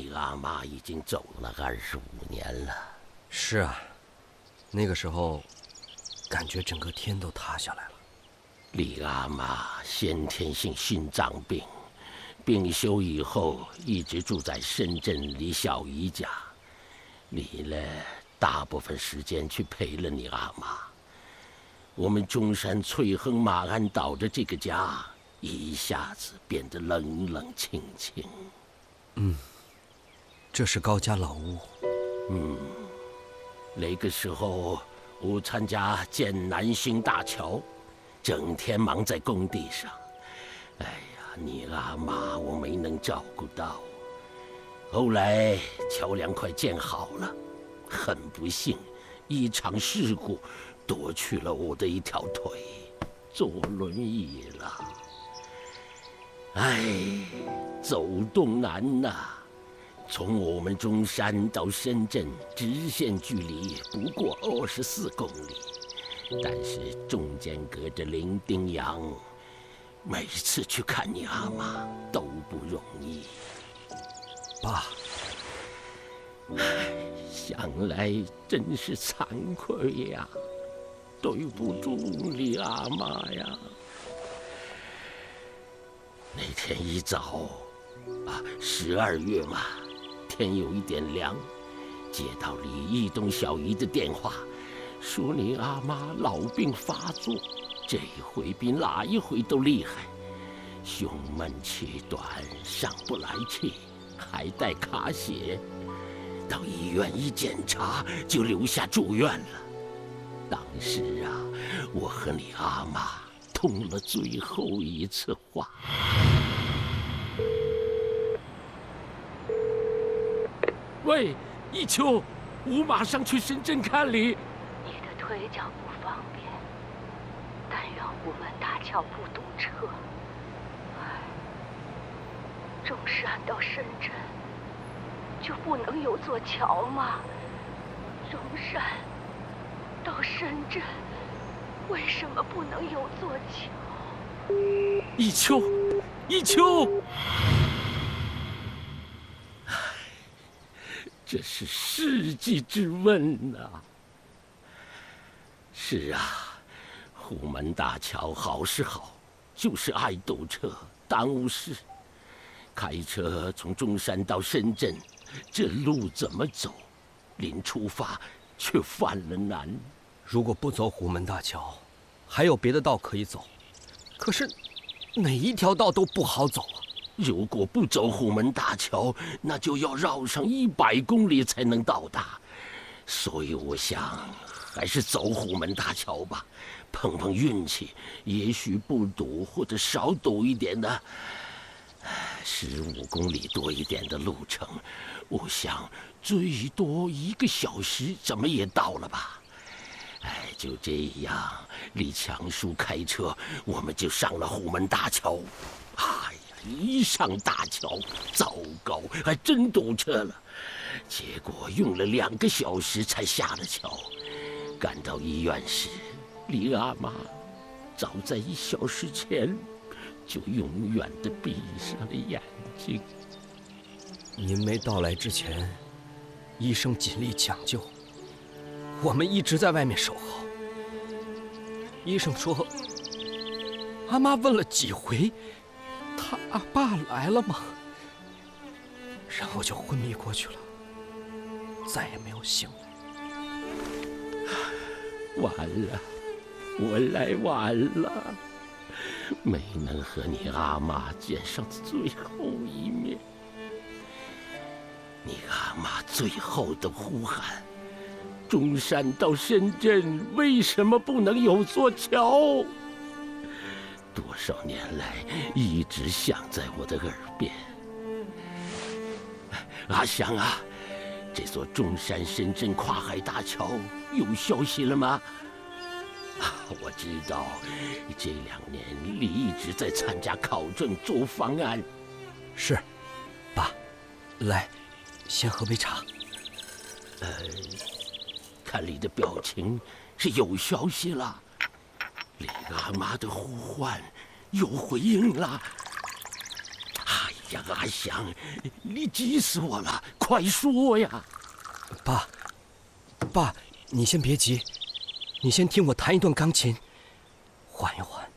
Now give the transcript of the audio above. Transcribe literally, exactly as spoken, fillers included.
你阿妈已经走了二十五年了。 是啊，那个时候，感觉整个天都塌下来了。 李阿妈先天性心脏病，病休以后一直住在深圳李小姨家。李呢，大部分时间去陪了你阿妈。我们中山翠亨马鞍岛的这个家，一下子变得冷冷清清。 嗯，这是高家老屋。 嗯，那个时候我参加建南兴大桥，整天忙在工地上。哎呀，你阿妈我没能照顾到。后来桥梁快建好了，很不幸，一场事故夺去了我的一条腿，坐轮椅了。哎，走动难呐、啊！从我们中山到深圳直线距离不过二十四公里，但是中间隔着伶仃洋，每次去看你阿妈都不容易。 爸， 唉，想来真是惭愧呀，对不住你阿妈呀。那天一早，啊，十二月嘛，天有一点凉，接到李义东小姨的电话，说你阿妈老病发作，这一回比哪一回都厉害，胸闷气短，上不来气，还带卡血。到医院一检查，就留下住院了。当时啊，我和你阿妈通了最后一次话。喂，一秋，我马上去深圳看你。 你的腿脚不方便，但愿虎门大桥不堵车。唉，中山到深圳就不能有座桥吗？中山到深圳为什么不能有座桥？ 一秋，一秋。这是世纪之问啊！是啊，虎门大桥好是好，就是爱堵车，耽误事。开车从中山到深圳，这路怎么走？临出发却犯了难。 如果不走虎门大桥，还有别的道可以走，可是哪一条道都不好走啊。 如果不走虎门大桥，那就要绕上一百公里才能到达。所以我想，还是走虎门大桥吧，碰碰运气，也许不堵或者少堵一点的，十五公里多一点的路程，我想最多一个小时，怎么也到了吧。哎，就这样，李强叔开车，我们就上了虎门大桥。哎。一上大桥，糟糕，还真堵车了。结果用了两个小时才下了桥。赶到医院时，李阿妈早在一小时前就永远地闭上了眼睛。 您没到来之前，医生尽力抢救，我们一直在外面守候。医生说，阿妈问了几回，他阿爸来了吗？然后就昏迷过去了，再也没有醒来。 完了，我来晚了，没能和你阿妈见上最后一面。你阿妈最后的呼喊：中山到深圳为什么不能有座桥？多少年来一直响在我的耳边。阿祥啊，这座中山深圳跨海大桥有消息了吗？啊，我知道这两年你一直在参加考证做方案。 是，爸，来，先喝杯茶。 呃，看你的表情是有消息了。李阿妈的呼唤有回应了。哎呀，阿祥，你急死我了，快说呀！ 爸，爸，你先别急，你先听我弹一段钢琴，缓一缓。